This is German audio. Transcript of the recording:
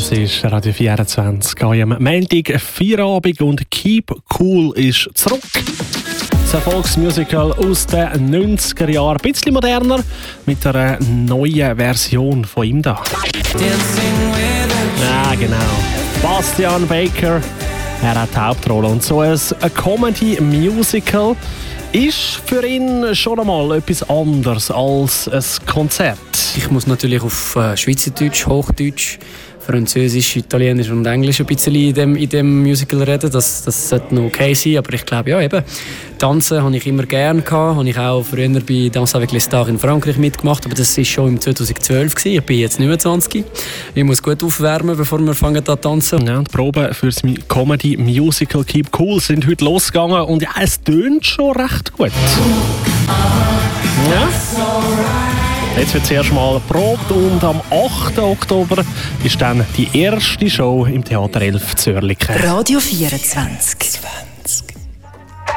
Das ist Radio 24 am Montag, Feierabend und Keep Cool ist zurück. Das Erfolgsmusical aus den 90er Jahren, ein bisschen moderner, mit einer neuen Version von ihm da. Ja, genau. Bastian Baker, er hat die Hauptrolle. Und so ein Comedy-Musical ist für ihn schon einmal etwas anderes als ein Konzert. Ich muss natürlich auf Schweizerdeutsch, Hochdeutsch, Französisch, Italienisch und Englisch ein bisschen in dem Musical reden. Das sollte noch okay sein, aber ich glaube, ja, eben, Tanzen habe ich immer gerne gehabt. Habe ich auch früher bei Danse avec les Stars in Frankreich mitgemacht, aber das war schon im 2012 gewesen. Ich bin jetzt 29. Ich muss gut aufwärmen, bevor wir anfangen zu tanzen. Ja, die Proben für das Comedy-Musical Keep Cool sind heute losgegangen und ja, es tönt schon recht gut. Ja. Jetzt wird zuerst mal geprobt und am 8. Oktober ist dann die erste Show im Theater 11 Zürich. Radio 24.